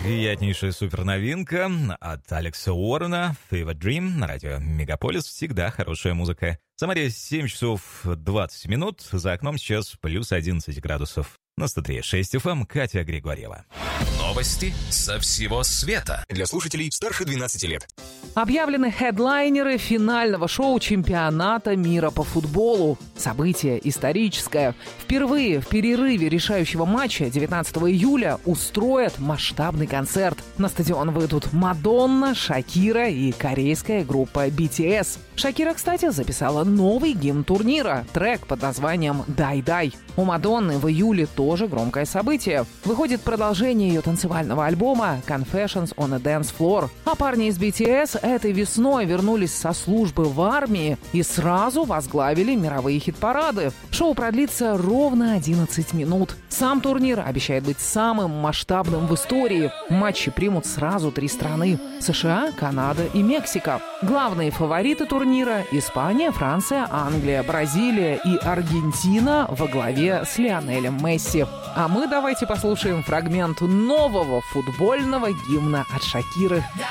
Приятнейшая суперновинка от Алекса Уоррена «Fever Dream» на радио Мегаполис. Всегда хорошая музыка. В Самаре 7 часов 20 минут. За окном сейчас плюс 11 градусов. На 103.6 FM Катя Григорьева. Новости со всего света. Для слушателей старше 12 лет. Объявлены хедлайнеры финального шоу чемпионата мира по футболу. Событие историческое. Впервые в перерыве решающего матча 19 июля устроят масштабный концерт. На стадион выйдут Мадонна, Шакира и корейская группа BTS. Шакира, кстати, записала новый гимн турнира, трек под названием «Дай-дай». У Мадонны в июле тоже громкое событие. Выходит продолжение ее танцевального альбома «Confessions on a Dance Floor». А парни из BTS этой весной вернулись со службы в армии и сразу возглавили мировые хит-парады. Шоу продлится ровно 11 минут. Сам турнир обещает быть самым масштабным в истории. Матчи примут сразу 3 страны – США, Канада и Мексика. Главные фавориты турнира – Испания, Франция, Англия, Бразилия и Аргентина во главе с Лионелем Месси. А мы давайте послушаем фрагмент нового футбольного гимна от Шакиры.